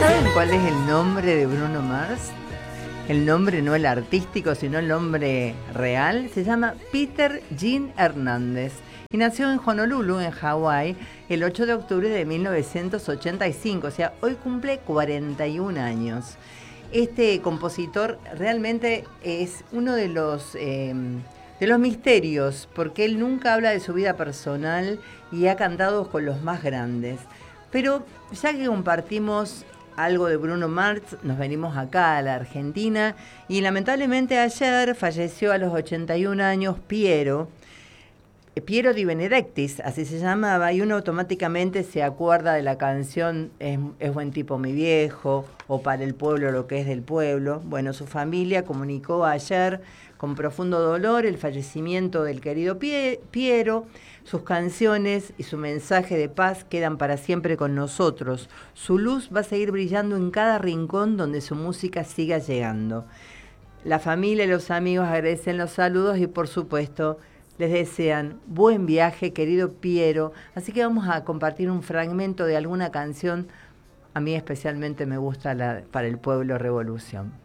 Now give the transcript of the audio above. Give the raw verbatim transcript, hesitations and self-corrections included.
¿Saben cuál es el nombre de Bruno Mars? El nombre no el artístico, sino el nombre real. Se llama Peter Gene Hernández y nació en Honolulu, en Hawái, el ocho de octubre de mil novecientos ochenta y cinco. O sea, hoy cumple cuarenta y un años. Este compositor realmente es uno de los, eh, de los misterios, porque él nunca habla de su vida personal y ha cantado con los más grandes. Pero ya que compartimos algo de Bruno Mars, nos venimos acá a la Argentina y lamentablemente ayer falleció a los ochenta y un años Piero, Piero Di Benedictis, así se llamaba, y uno automáticamente se acuerda de la canción es, es buen tipo mi viejo, o Para el pueblo lo que es del pueblo. Bueno, su familia comunicó ayer con profundo dolor el fallecimiento del querido Pie, Piero. Sus canciones y su mensaje de paz quedan para siempre con nosotros. Su luz va a seguir brillando en cada rincón donde su música siga llegando. La familia y los amigos agradecen los saludos y por supuesto les desean buen viaje, querido Piero. Así que vamos a compartir un fragmento de alguna canción. A mí especialmente me gusta la Para el pueblo Revolución.